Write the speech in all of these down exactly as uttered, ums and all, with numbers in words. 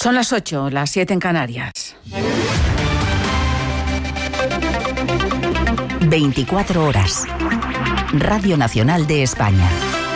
Son las ocho, las siete en Canarias. veinticuatro horas. Radio Nacional de España.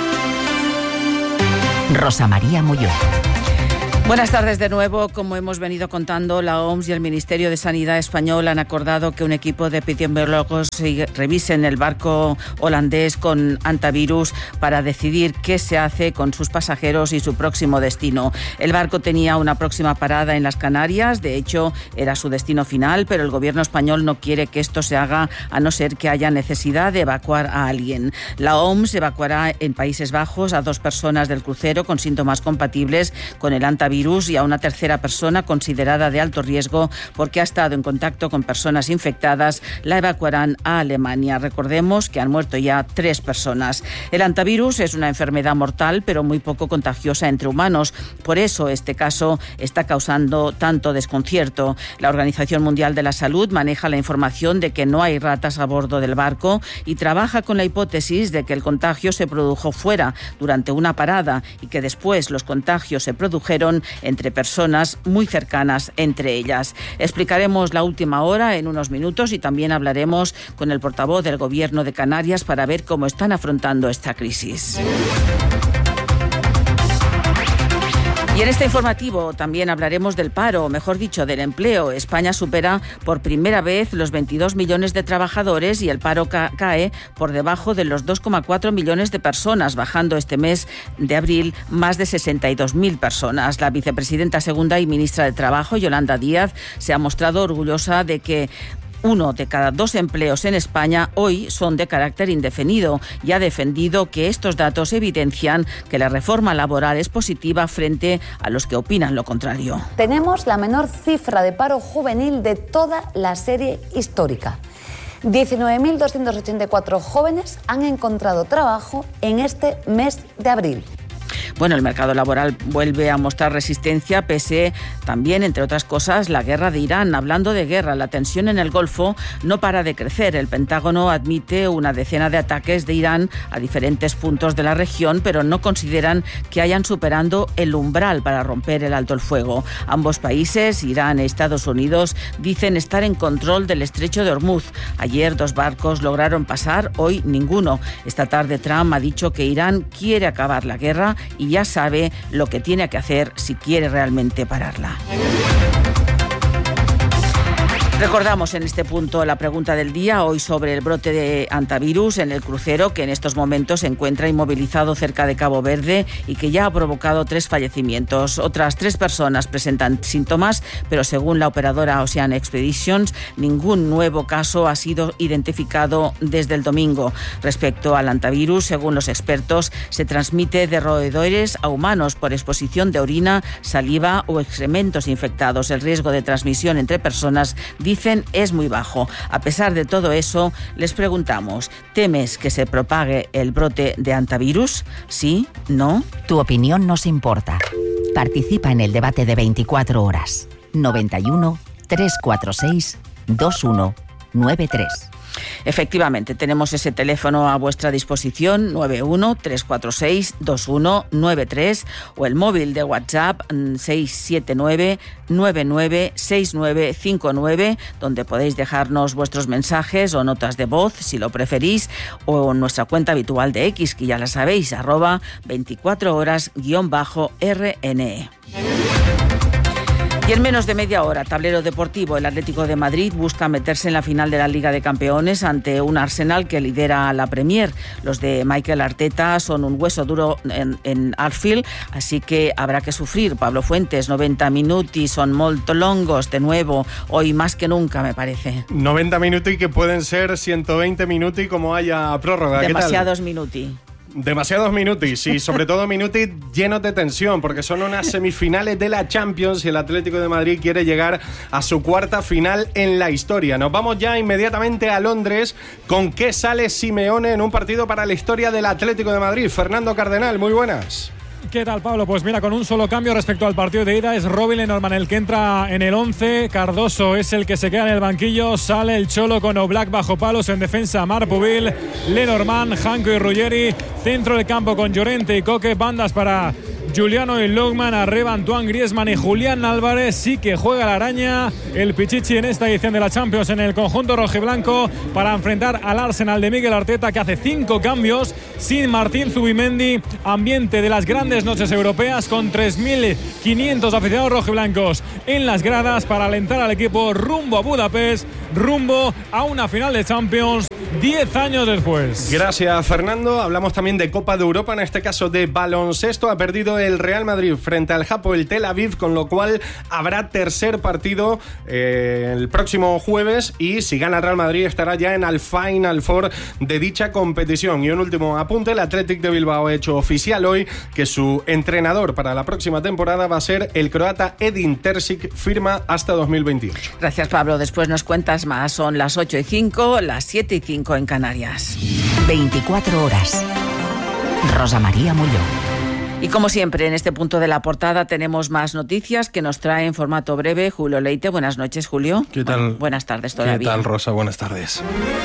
Rosa María Molló. Buenas tardes de nuevo. Como hemos venido contando, la O M S y el Ministerio de Sanidad español han acordado que un equipo de epidemiólogos revisen el barco holandés con hantavirus para decidir qué se hace con sus pasajeros y su próximo destino. El barco tenía una próxima parada en las Canarias, de hecho era su destino final, pero el gobierno español no quiere que esto se haga a no ser que haya necesidad de evacuar a alguien. La O M S evacuará en Países Bajos a dos personas del crucero con síntomas compatibles con el hantavirus y a una tercera persona considerada de alto riesgo porque ha estado en contacto con personas infectadas. La evacuarán a Alemania. Recordemos que han muerto ya tres personas. El hantavirus es una enfermedad mortal, pero muy poco contagiosa entre humanos. Por eso este caso está causando tanto desconcierto. La Organización Mundial de la Salud maneja la información de que no hay ratas a bordo del barco y trabaja con la hipótesis de que el contagio se produjo fuera durante una parada y que después los contagios se produjeron entre personas muy cercanas entre ellas. Explicaremos la última hora en unos minutos y también hablaremos con el portavoz del Gobierno de Canarias para ver cómo están afrontando esta crisis. Y en este informativo también hablaremos del paro, o mejor dicho, del empleo. España supera por primera vez los veintidós millones de trabajadores y el paro ca- cae por debajo de los dos coma cuatro millones de personas, bajando este mes de abril más de sesenta y dos mil personas. La vicepresidenta segunda y ministra de Trabajo, Yolanda Díaz, se ha mostrado orgullosa de que uno de cada dos empleos en España hoy son de carácter indefinido y ha defendido que estos datos evidencian que la reforma laboral es positiva frente a los que opinan lo contrario. Tenemos la menor cifra de paro juvenil de toda la serie histórica. diecinueve mil doscientos ochenta y cuatro jóvenes han encontrado trabajo en este mes de abril. Bueno, el mercado laboral vuelve a mostrar resistencia pese también, entre otras cosas, la guerra de Irán. Hablando de guerra, la tensión en el Golfo no para de crecer. El Pentágono admite una decena de ataques de Irán a diferentes puntos de la región, pero no consideran que hayan superado el umbral para romper el alto el fuego. Ambos países, Irán e Estados Unidos, dicen estar en control del estrecho de Hormuz. Ayer dos barcos lograron pasar, hoy ninguno. Esta tarde Trump ha dicho que Irán quiere acabar la guerra y ya sabe lo que tiene que hacer si quiere realmente pararla. Recordamos en este punto la pregunta del día, hoy sobre el brote de hantavirus en el crucero que en estos momentos se encuentra inmovilizado cerca de Cabo Verde y que ya ha provocado tres fallecimientos. Otras tres personas presentan síntomas, pero según la operadora Ocean Expeditions, ningún nuevo caso ha sido identificado desde el domingo. Respecto al hantavirus, según los expertos, se transmite de roedores a humanos por exposición de orina, saliva o excrementos infectados. El riesgo de transmisión entre personas, dicen, es muy bajo. A pesar de todo eso, les preguntamos, ¿temes que se propague el brote de hantavirus? ¿Sí? ¿No? Tu opinión nos importa. Participa en el debate de veinticuatro horas. noventa y uno, trescientos cuarenta y seis, veintiuno noventa y tres. Efectivamente, tenemos ese teléfono a vuestra disposición, nueve uno, tres cuatro seis, dos uno nueve tres, o el móvil de WhatsApp seis siete nueve, nueve nueve seis nueve cinco nueve, donde podéis dejarnos vuestros mensajes o notas de voz, si lo preferís, o en nuestra cuenta habitual de X, que ya la sabéis, arroba veinticuatro horas guión bajo R N E. Y en menos de media hora, tablero deportivo, el Atlético de Madrid busca meterse en la final de la Liga de Campeones ante un Arsenal que lidera la Premier. Los de Mikel Arteta son un hueso duro en, en Anfield, así que habrá que sufrir. Pablo Fuentes, noventa minuti son molto longos, de nuevo, hoy más que nunca, me parece. noventa minuti que pueden ser ciento veinte minuti como haya prórroga. Demasiados minuti. Demasiados minutis y sobre todo minutis llenos de tensión porque son unas semifinales de la Champions y el Atlético de Madrid quiere llegar a su cuarta final en la historia. Nos vamos ya inmediatamente a Londres. ¿Con qué sale Simeone en un partido para la historia del Atlético de Madrid? Fernando Cardenal, muy buenas. ¿Qué tal, Pablo? Pues mira, con un solo cambio respecto al partido de ida, es Robin Lenormand el que entra en el once, Cardoso es el que se queda en el banquillo, sale el Cholo con Oblak bajo palos, en defensa Marc Pubil, Lenormand, Janko y Ruggeri, centro del campo con Llorente y Coque, bandas para Juliano y Lookman, Arreba, Antoine Griezmann y Julián Álvarez. Sí que juega la araña el Pichichi en esta edición de la Champions en el conjunto rojiblanco para enfrentar al Arsenal de Mikel Arteta, que hace cinco cambios sin Martín Zubimendi. Ambiente de las grandes noches europeas con tres mil quinientos aficionados rojiblancos en las gradas para alentar al equipo rumbo a Budapest, rumbo a una final de Champions diez años después. Gracias, Fernando. Hablamos también de Copa de Europa, en este caso de baloncesto. Ha perdido el Real Madrid frente al Hapoel Tel Aviv, con lo cual habrá tercer partido eh, el próximo jueves, y si gana el Real Madrid estará ya en el Final Four de dicha competición. Y un último apunte: el Athletic de Bilbao ha hecho oficial hoy que su entrenador para la próxima temporada va a ser el croata Edin Terzic, firma hasta dos mil veintiocho. Gracias, Pablo. Después nos cuentas más. Son las ocho y cinco, las siete y cinco en Canarias. veinticuatro horas. Rosa María Mulló. Y como siempre, en este punto de la portada tenemos más noticias que nos trae en formato breve Julio Leite. Buenas noches, Julio. ¿Qué tal? Bueno, buenas tardes todavía. ¿Qué tal, Rosa? Buenas tardes.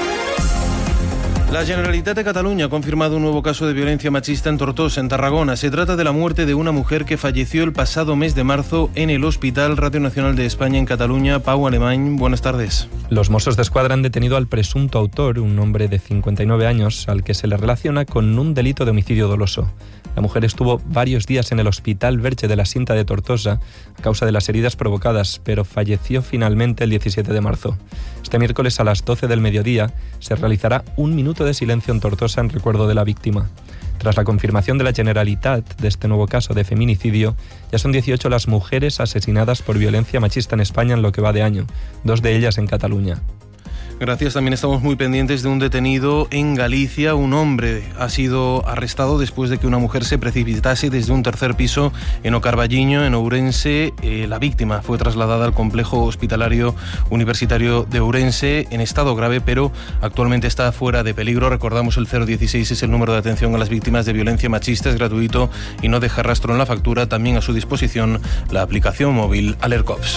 La Generalitat de Cataluña ha confirmado un nuevo caso de violencia machista en Tortosa, en Tarragona. Se trata de la muerte de una mujer que falleció el pasado mes de marzo en el Hospital Radio Nacional de España en Cataluña. Pau Alemany, buenas tardes. Los Mossos d'Esquadra han detenido al presunto autor, un hombre de cincuenta y nueve años, al que se le relaciona con un delito de homicidio doloso. La mujer estuvo varios días en el Hospital Verge de la Cinta de Tortosa a causa de las heridas provocadas, pero falleció finalmente el diecisiete de marzo. Este miércoles a las doce del mediodía se realizará un minuto de silencio en Tortosa en recuerdo de la víctima. Tras la confirmación de la Generalitat de este nuevo caso de feminicidio, ya son dieciocho las mujeres asesinadas por violencia machista en España en lo que va de año, dos de ellas en Cataluña. Gracias. También estamos muy pendientes de un detenido en Galicia. Un hombre ha sido arrestado después de que una mujer se precipitase desde un tercer piso en Ocarballiño, en Ourense. Eh, la víctima fue trasladada al complejo hospitalario universitario de Ourense en estado grave, pero actualmente está fuera de peligro. Recordamos, el cero dieciséis es el número de atención a las víctimas de violencia machista. Es gratuito y no deja rastro en la factura. También a su disposición la aplicación móvil AlertCops.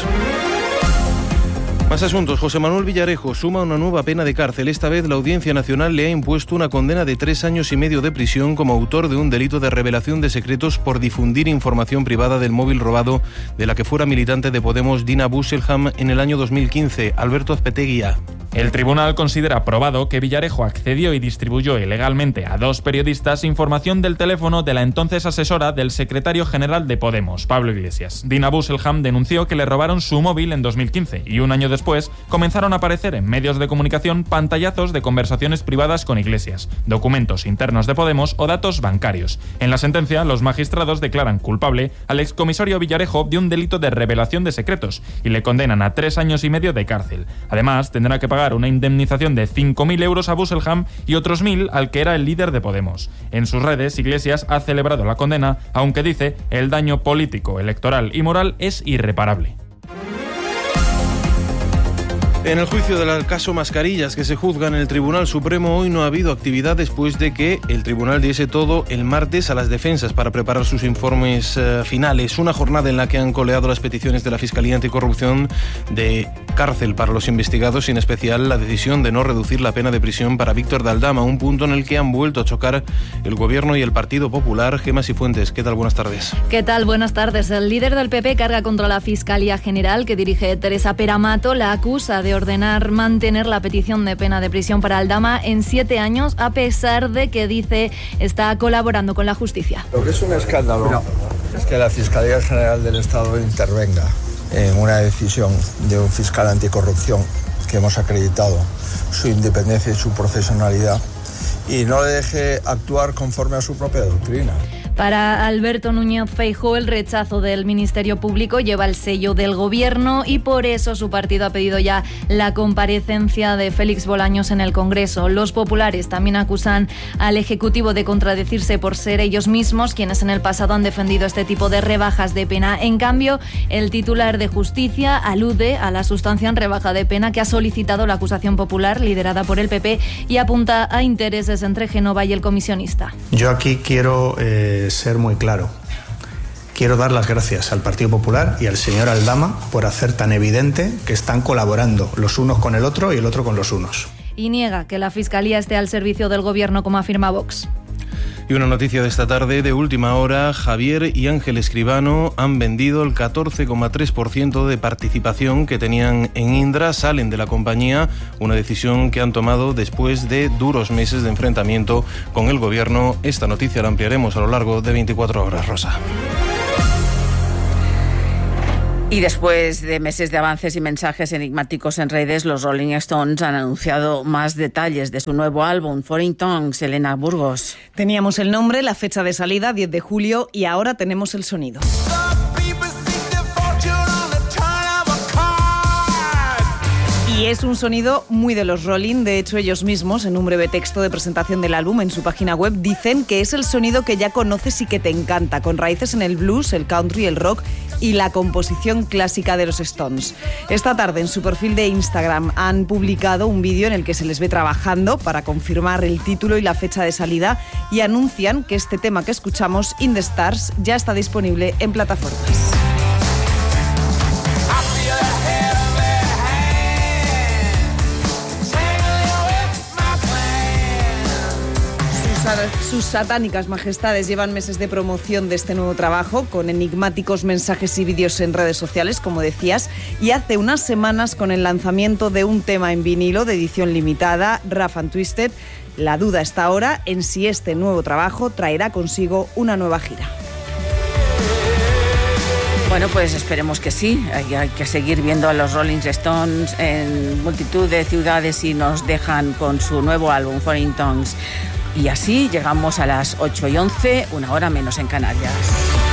Más asuntos. José Manuel Villarejo suma una nueva pena de cárcel. Esta vez la Audiencia Nacional le ha impuesto una condena de tres años y medio de prisión como autor de un delito de revelación de secretos por difundir información privada del móvil robado de la que fuera militante de Podemos Dina Busselham en el año dos mil quince. Alberto Azpeteguía. El tribunal considera probado que Villarejo accedió y distribuyó ilegalmente a dos periodistas información del teléfono de la entonces asesora del secretario general de Podemos, Pablo Iglesias. Dina Busselham denunció que le robaron su móvil en dos mil quince y un año después comenzaron a aparecer en medios de comunicación pantallazos de conversaciones privadas con Iglesias, documentos internos de Podemos o datos bancarios. En la sentencia, los magistrados declaran culpable al excomisario Villarejo de un delito de revelación de secretos y le condenan a tres años y medio de cárcel. Además, tendrá que pagar una indemnización de cinco mil euros a Busselham y otros mil al que era el líder de Podemos. En sus redes, Iglesias ha celebrado la condena, aunque dice el daño político, electoral y moral es irreparable. En el juicio del caso Mascarillas, que se juzga en el Tribunal Supremo, hoy no ha habido actividad después de que el tribunal diese todo el martes a las defensas para preparar sus informes eh, finales. Una jornada en la que han coleado las peticiones de la Fiscalía Anticorrupción de cárcel para los investigados y en especial la decisión de no reducir la pena de prisión para Víctor de Aldama, un punto en el que han vuelto a chocar el Gobierno y el Partido Popular. Gemma Cifuentes, ¿qué tal? Buenas tardes. ¿Qué tal? Buenas tardes. El líder del P P carga contra la Fiscalía General que dirige Teresa Peramato, la acusa de ordenar mantener la petición de pena de prisión para Aldama en siete años, a pesar de que dice está colaborando con la justicia. Lo que es un escándalo no. es que la Fiscalía General del Estado intervenga en una decisión de un fiscal anticorrupción que hemos acreditado su independencia y su profesionalidad y no le deje actuar conforme a su propia doctrina. Para Alberto Núñez Feijóo, el rechazo del Ministerio Público lleva el sello del Gobierno y por eso su partido ha pedido ya la comparecencia de Félix Bolaños en el Congreso. Los populares también acusan al Ejecutivo de contradecirse por ser ellos mismos quienes en el pasado han defendido este tipo de rebajas de pena. En cambio, el titular de Justicia alude a la sustancia en rebaja de pena que ha solicitado la acusación popular liderada por el P P y apunta a intereses entre Génova y el comisionista. Yo aquí quiero eh, ser muy claro. Quiero dar las gracias al Partido Popular y al señor Aldama por hacer tan evidente que están colaborando los unos con el otro y el otro con los unos. Y niega que la Fiscalía esté al servicio del Gobierno, como afirma Vox. Y una noticia de esta tarde, de última hora, Javier y Ángel Escribano han vendido el catorce coma tres por ciento de participación que tenían en Indra, salen de la compañía, una decisión que han tomado después de duros meses de enfrentamiento con el gobierno. Esta noticia la ampliaremos a lo largo de veinticuatro horas, Rosa. Y después de meses de avances y mensajes enigmáticos en redes, los Rolling Stones han anunciado más detalles de su nuevo álbum, Foreign Tongues. Elena Burgos. Teníamos el nombre, la fecha de salida, diez de julio, y ahora tenemos el sonido. Y es un sonido muy de los Rolling. De hecho, ellos mismos, en un breve texto de presentación del álbum en su página web, dicen que es el sonido que ya conoces y que te encanta, con raíces en el blues, el country, el rock y la composición clásica de los Stones. Esta tarde, en su perfil de Instagram, han publicado un vídeo en el que se les ve trabajando para confirmar el título y la fecha de salida, y anuncian que este tema que escuchamos, In the Stars, ya está disponible en plataformas. Sus satánicas majestades llevan meses de promoción de este nuevo trabajo, con enigmáticos mensajes y vídeos en redes sociales, como decías, y hace unas semanas con el lanzamiento de un tema en vinilo de edición limitada, Rough and Twisted. La duda está ahora en si este nuevo trabajo traerá consigo una nueva gira. Bueno, pues esperemos que sí. Hay, hay que seguir viendo a los Rolling Stones en multitud de ciudades y nos dejan con su nuevo álbum, Foreign Tongues. Y así llegamos a las ocho y once, una hora menos en Canarias.